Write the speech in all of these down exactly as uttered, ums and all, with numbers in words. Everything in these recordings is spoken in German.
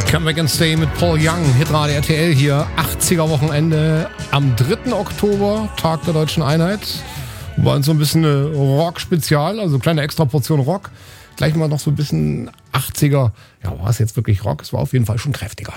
Come Back and Stay mit Paul Young, Hitradio R T L hier, achtziger-Wochenende am dritten Oktober, Tag der Deutschen Einheit. War uns so ein bisschen eine Rock-Spezial, also eine kleine extra Portion Rock. Gleich mal noch so ein bisschen achtziger. Ja, war es jetzt wirklich Rock? Es war auf jeden Fall schon kräftiger.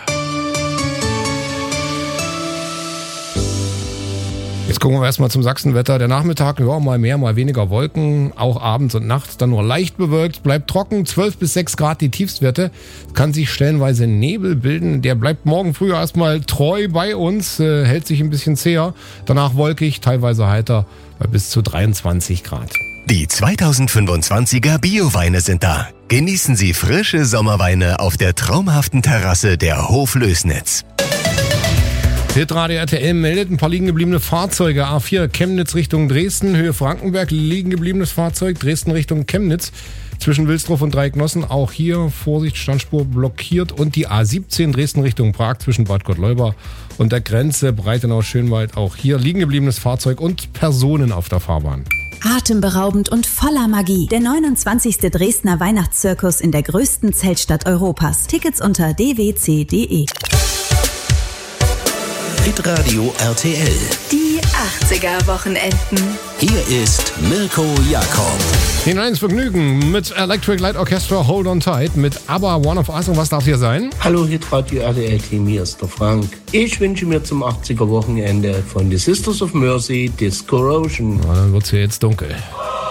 Jetzt gucken wir erstmal zum Sachsenwetter. Der Nachmittag, ja, mal mehr, mal weniger Wolken. Auch abends und nachts dann nur leicht bewölkt. Bleibt trocken, zwölf bis sechs Grad die Tiefstwerte. Kann sich stellenweise Nebel bilden. Der bleibt morgen früh erstmal treu bei uns. Äh, hält sich ein bisschen zäher. Danach wolkig, teilweise heiter bei bis zu dreiundzwanzig Grad. Die zweitausendfünfundzwanziger Bio-Weine sind da. Genießen Sie frische Sommerweine auf der traumhaften Terrasse der Hof Lößnitz. Hitradio R T L meldet ein paar liegen gebliebene Fahrzeuge. A vier Chemnitz Richtung Dresden, Höhe Frankenberg, liegen gebliebenes Fahrzeug. Dresden Richtung Chemnitz, zwischen Wilsdruff und Dreiecknossen. Auch hier Vorsicht, Standspur blockiert. Und die A siebzehn Dresden Richtung Prag, zwischen Bad Gottleuba und der Grenze Breitenau-Schönwald. Auch hier liegen gebliebenes Fahrzeug und Personen auf der Fahrbahn. Atemberaubend und voller Magie. Der neunundzwanzigste Dresdner Weihnachtszirkus in der größten Zeltstadt Europas. Tickets unter d w c punkt d e. Hitradio R T L. Die achtziger-Wochenenden. Hier ist Mirko Jakob. Hinein ins Vergnügen mit Electric Light Orchestra Hold on Tight, mit ABBA One of Us. Und was darf hier sein? Hallo Hitradio R T L-Team, hier ist der Frank. Ich wünsche mir zum achtziger-Wochenende von The Sisters of Mercy Disco Ocean. Na, dann wird's hier jetzt dunkel.